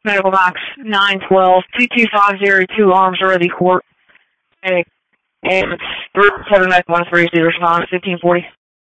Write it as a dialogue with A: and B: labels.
A: Medical box 912-22502, arms ready, court. Hey, it's 379-130, respond 1540.